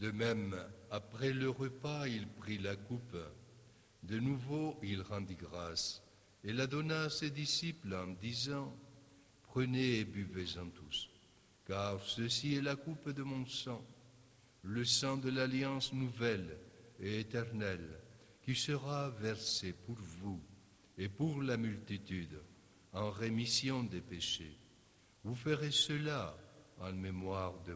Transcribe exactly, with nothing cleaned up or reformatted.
De même, après le repas, il prit la coupe. De nouveau, il rendit grâce et la donna à ses disciples en disant, « Prenez et buvez-en tous, car ceci est la coupe de mon sang, le sang de l'alliance nouvelle et éternelle, qui sera versé pour vous et pour la multitude en rémission des péchés. Vous ferez cela en mémoire de moi. »